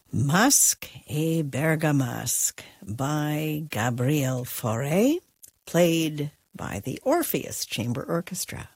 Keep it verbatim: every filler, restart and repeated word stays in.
Masque et Bergamasque by Gabriel Fauré, played by the Orpheus Chamber Orchestra.